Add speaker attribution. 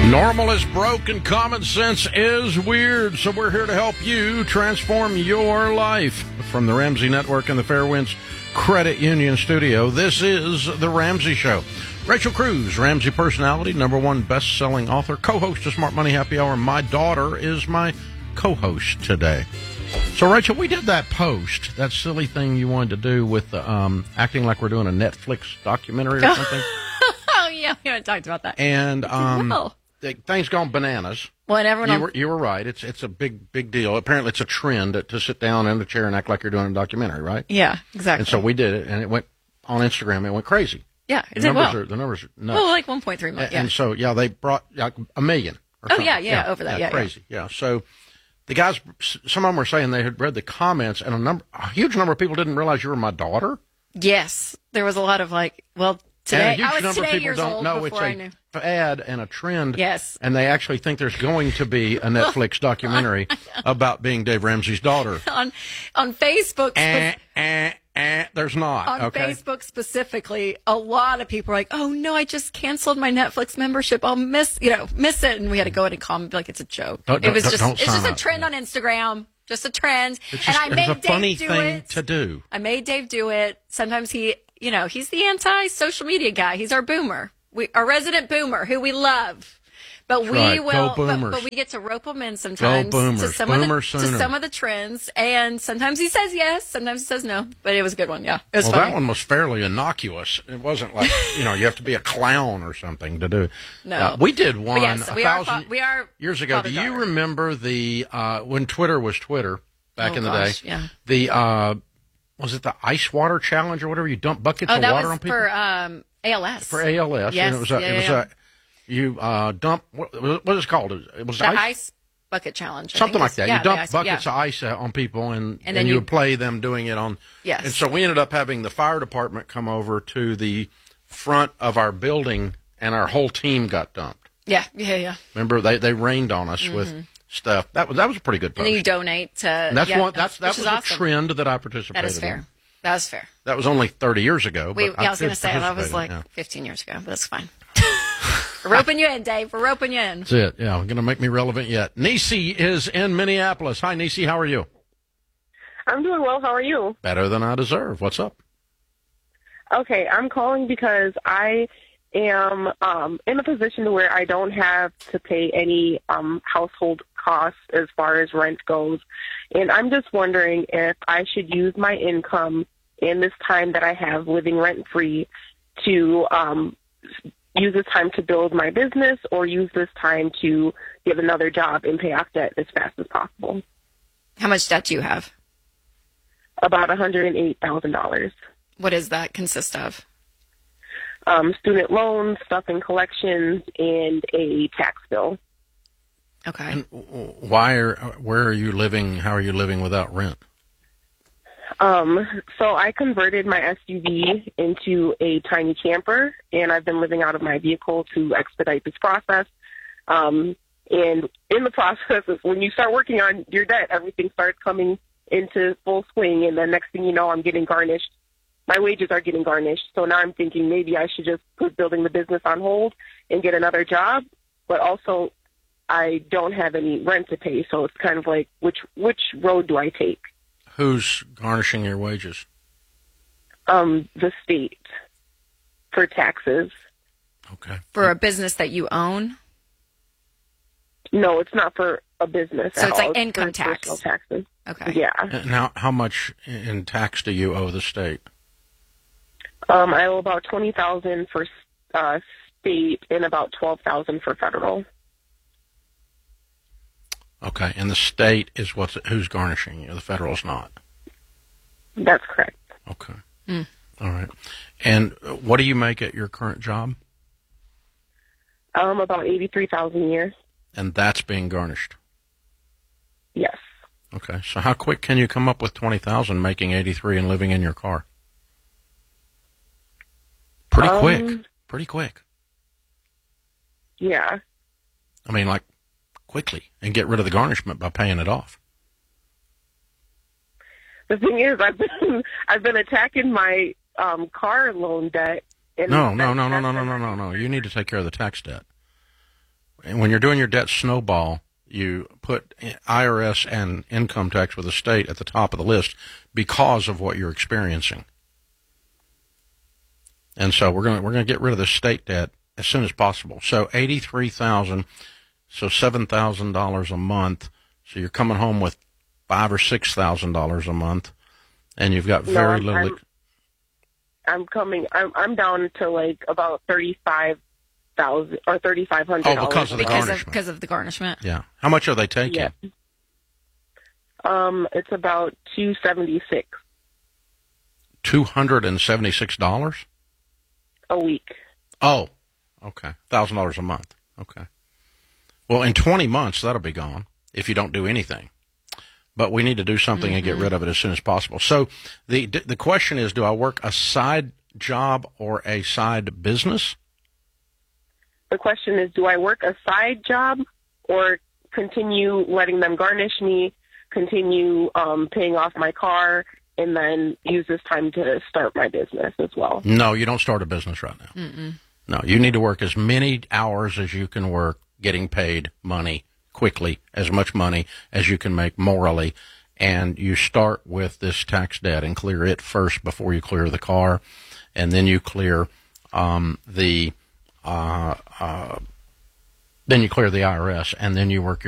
Speaker 1: Normal is broke and common sense is weird, so we're here to help you transform your life. From the Ramsey Network and the Fairwinds Credit Union Studio, this is The Ramsey Show. Rachel Cruz, Ramsey personality, #1 best-selling author, co-host of Smart Money Happy Hour. My daughter is my co-host today. So, Rachel, we did that post, that silly thing you wanted to do with acting like we're doing a Netflix documentary or something.
Speaker 2: Oh, yeah, we haven't talked about that.
Speaker 1: And things gone bananas.
Speaker 2: Well, and everyone
Speaker 1: you were right. It's a big deal. Apparently, it's a trend to sit down in a chair and act like you're doing a documentary, right?
Speaker 2: Yeah, exactly.
Speaker 1: And so we did it, and it went on Instagram. It went crazy.
Speaker 2: Yeah,
Speaker 1: the numbers are nuts.
Speaker 2: Well, like 1.3 million. Yeah.
Speaker 1: And so, yeah, they brought like a million. Or something.
Speaker 2: Over that. Yeah,
Speaker 1: crazy. Yeah. So the guys, some of them were saying they had read the comments, and a huge number of people didn't realize you were my daughter.
Speaker 2: Yes, there was a lot of today.
Speaker 1: And a huge number of people
Speaker 2: years
Speaker 1: don't
Speaker 2: old
Speaker 1: know it's
Speaker 2: I knew.
Speaker 1: a fad and a trend.
Speaker 2: Yes.
Speaker 1: And they actually think there's going to be a Netflix documentary about being Dave Ramsey's daughter.
Speaker 2: On Facebook.
Speaker 1: There's not.
Speaker 2: On Facebook specifically, a lot of people are like, "Oh no, I just canceled my Netflix membership. I'll miss it." And we had to go in and comment like it's a joke. It's just a trend on Instagram. Just a trend.
Speaker 1: It's a funny thing to do.
Speaker 2: I made Dave do it. Sometimes he's the anti-social media guy. He's our boomer. Our resident boomer who we love. But but we get to rope him in sometimes to some of the trends. And sometimes he says yes, sometimes he says no. But it was a good one, yeah. It was funny.
Speaker 1: That one was fairly innocuous. It wasn't like, you have to be a clown or something to do it.
Speaker 2: No.
Speaker 1: We did one
Speaker 2: we are
Speaker 1: years ago. Do you remember when Twitter was Twitter back in the day?
Speaker 2: Yeah.
Speaker 1: Was it the ice water challenge or whatever? You dump buckets of water on people?
Speaker 2: For ALS.
Speaker 1: For ALS.
Speaker 2: Yes.
Speaker 1: And you dump, what is it called? It was
Speaker 2: the ice bucket challenge.
Speaker 1: Something like that. You dump buckets of ice on people, and then you would play them doing it on.
Speaker 2: Yes.
Speaker 1: And so we ended up having the fire department come over to the front of our building, and our whole team got dumped.
Speaker 2: Yeah.
Speaker 1: Remember, they rained on us with stuff. That was a pretty good post.
Speaker 2: And then you donate to.
Speaker 1: And that was
Speaker 2: awesome.
Speaker 1: A trend that I participated in.
Speaker 2: That is fair. That was fair.
Speaker 1: That was only 30 years ago.
Speaker 2: I was going to say that was 15 years ago, but that's fine. We're roping you in, Dave. We're roping you in.
Speaker 1: That's it. Yeah, going to make me relevant yet. Nisi is in Minneapolis. Hi, Nisi. How are you?
Speaker 3: I'm doing well. How are you?
Speaker 1: Better than I deserve. What's up?
Speaker 3: Okay, I'm calling because I am in a position where I don't have to pay any household costs as far as rent goes. And I'm just wondering if I should use my income in this time that I have living rent-free to use this time to build my business or use this time to get another job and pay off debt as fast as possible.
Speaker 2: How much debt do you have?
Speaker 3: About $108,000.
Speaker 2: What does that consist of?
Speaker 3: Student loans, stuff in collections, and a tax bill.
Speaker 2: Okay.
Speaker 1: And where are you living? How are you living without rent?
Speaker 3: So I converted my SUV into a tiny camper, and I've been living out of my vehicle to expedite this process. And in the process, when you start working on your debt, everything starts coming into full swing, and the next thing you know, I'm getting garnished. My wages are getting garnished. So now I'm thinking maybe I should just put building the business on hold and get another job. But also, I don't have any rent to pay, so it's kind of like, which road do I take?
Speaker 1: Who's garnishing your wages?
Speaker 3: The state for taxes.
Speaker 1: Okay.
Speaker 2: For a business that you own?
Speaker 3: No, it's not for a business.
Speaker 2: So it's
Speaker 3: all.
Speaker 2: like income tax.
Speaker 3: Personal taxes.
Speaker 2: Okay.
Speaker 3: Yeah.
Speaker 1: Now, how much in tax do you owe the state?
Speaker 3: I owe about $20,000 for state and about $12,000 for federal.
Speaker 1: Okay, and the state is who's garnishing you. The federal's not.
Speaker 3: That's correct.
Speaker 1: Okay. All right. And what do you make at your current job?
Speaker 3: About $83,000 a year.
Speaker 1: And that's being garnished.
Speaker 3: Yes.
Speaker 1: Okay. So how quick can you come up with $20,000 making 83 and living in your car? Pretty quick. Pretty quick.
Speaker 3: Yeah.
Speaker 1: I mean, like, quickly, and get rid of the garnishment by paying it off.
Speaker 3: The thing is, I've been attacking my car loan debt. And
Speaker 1: No. You need to take care of the tax debt. when you're doing your debt snowball, you put IRS and income tax with the state at the top of the list because of what you're experiencing. And so we're going to get rid of the state debt as soon as possible. So $83,000, so $7,000 a month. So you're coming home with $5,000 or $6,000 a month, and you've got very little.
Speaker 3: I'm down to like about $35,000 or $3,500.
Speaker 1: Oh, because of the garnishment.
Speaker 2: Because of the garnishment.
Speaker 1: Yeah. How much are they taking?
Speaker 3: Yeah. It's about $276.
Speaker 1: $276
Speaker 3: a week.
Speaker 1: Oh, okay. $1,000 a month. Okay. Well, in 20 months that'll be gone if you don't do anything. But we need to do something and get rid of it as soon as possible. So the question is, do I work a side job or a side business?
Speaker 3: The question is, do I work a side job or continue letting them garnish me, continue paying off my car, and then use this time to start my business as well? No,
Speaker 1: you don't start a business right now. Mm-mm. No, you need to work as many hours as you can work, getting paid money quickly, as much money as you can make morally, and you start with this tax debt and clear it first before you clear the car, and then you clear the IRS, and then you work